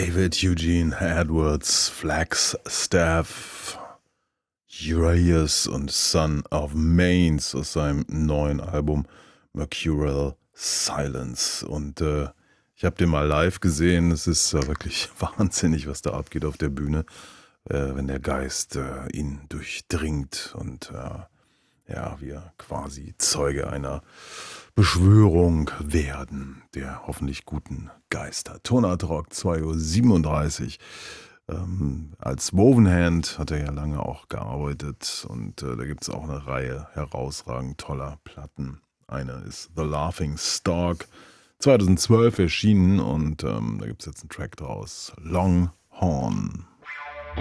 David Eugene Edwards, Flagstaff, Urias und Son of Mains aus seinem neuen Album Mercurial Silence. Und ich habe den mal live gesehen. Es ist wirklich wahnsinnig, was da abgeht auf der Bühne, wenn der Geist ihn durchdringt und ja, wir quasi Zeuge einer Beschwörung werden der hoffentlich guten Geister. Tonart Rock 2:37 Uhr. Als Wovenhand hat er ja lange auch gearbeitet und da gibt es auch eine Reihe herausragend toller Platten. Eine ist The Laughing Stork, 2012 erschienen und da gibt es jetzt einen Track draus, Longhorn.